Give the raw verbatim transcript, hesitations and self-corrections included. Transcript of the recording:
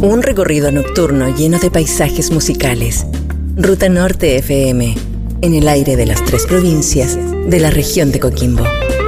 Un recorrido nocturno lleno de paisajes musicales. Ruta Norte F M, en el aire de las tres provincias de la región de Coquimbo.